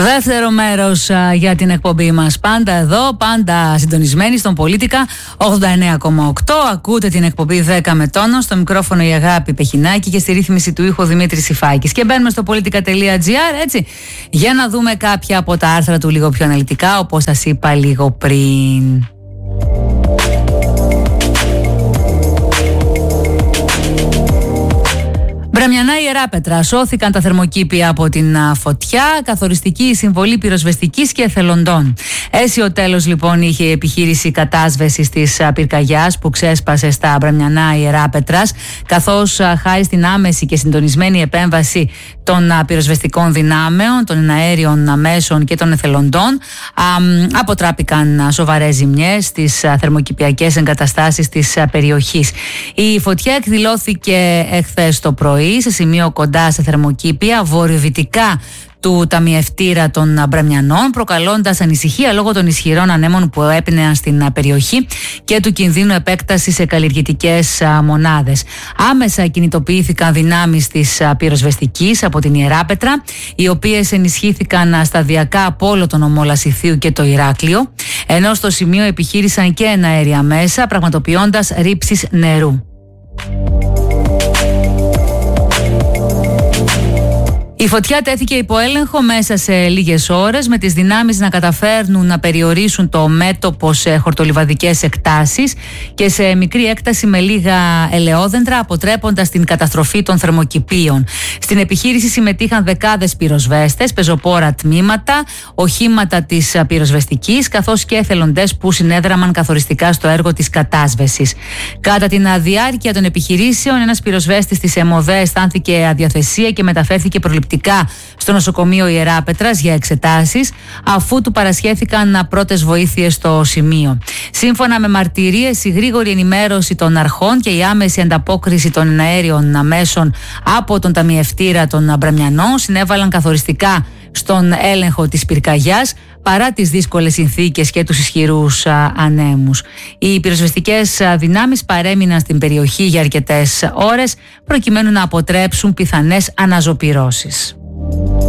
Δεύτερο μέρος για την εκπομπή μας. Πάντα εδώ, πάντα συντονισμένοι στον Πολίτικα 89,8. Ακούτε την εκπομπή 10 με τόνο. Στο μικρόφωνο η Αγάπη Πεχινάκη και στη ρύθμιση του ήχου Δημήτρης Σιφάκης. Και μπαίνουμε στο politica.gr, έτσι, για να δούμε κάποια από τα άρθρα του λίγο πιο αναλυτικά, όπως σας είπα λίγο πριν. Μπραμιανά Ιεράπετρα. Σώθηκαν τα θερμοκήπια από την φωτιά. Καθοριστική η συμβολή πυροσβεστικής και εθελοντών. Αίσιο τέλος λοιπόν είχε η επιχείρηση κατάσβεσης της πυρκαγιάς που ξέσπασε στα Μπραμιανά Ιεράπετρας, καθώς χάρη στην άμεση και συντονισμένη επέμβαση των πυροσβεστικών δυνάμεων, των αέριων μέσων και των εθελοντών, αποτράπηκαν σοβαρές ζημιές στις θερμοκηπιακές εγκαταστάσεις της περιοχής. Η φωτιά εκδηλώθηκε εχθές το πρωί σε σημείο κοντά σε θερμοκήπια βορειοδυτικά του ταμιευτήρα των Μπραμιανών, προκαλώντας ανησυχία λόγω των ισχυρών ανέμων που έπαιναν στην περιοχή και του κινδύνου επέκτασης σε καλλιεργητικές μονάδες. Άμεσα κινητοποιήθηκαν δυνάμεις της πυροσβεστικής από την Ιεράπετρα, οι οποίες ενισχύθηκαν σταδιακά από όλο τον ομό Λασιθίου και το Ηράκλειο, ενώ στο σημείο επιχείρησαν και εναέρια μέσα, πραγματοποιώντας ρήψεις νερού. Η φωτιά τέθηκε υπό έλεγχο μέσα σε λίγες ώρες, με τις δυνάμεις να καταφέρνουν να περιορίσουν το μέτωπο σε χορτολιβαδικές εκτάσεις και σε μικρή έκταση με λίγα ελαιόδεντρα, αποτρέποντας την καταστροφή των θερμοκηπίων. Στην επιχείρηση συμμετείχαν δεκάδες πυροσβέστες, πεζοπόρα τμήματα, οχήματα της πυροσβεστικής, καθώς και εθελοντές που συνέδραμαν καθοριστικά στο έργο της κατάσβεσης. Κατά την διάρκεια των επιχειρήσεων, ένας πυροσβέστης της ΕΜΟΔΕ αισθάνθηκε αδιαθεσία και μεταφέρθηκε προληπτικά στο νοσοκομείο Ιεράπετρας για εξετάσεις, αφού του παρασχέθηκαν πρώτες βοήθειες στο σημείο. Σύμφωνα με μαρτυρίες, η γρήγορη ενημέρωση των αρχών και η άμεση ανταπόκριση των αέριων μέσων από τον ταμιευτήρα των Μπραμιανών συνέβαλαν καθοριστικά στον έλεγχο της πυρκαγιάς, παρά τις δύσκολες συνθήκες και τους ισχυρούς ανέμους. Οι πυροσβεστικές δυνάμεις παρέμειναν στην περιοχή για αρκετές ώρες, προκειμένου να αποτρέψουν πιθανές αναζωπυρώσεις.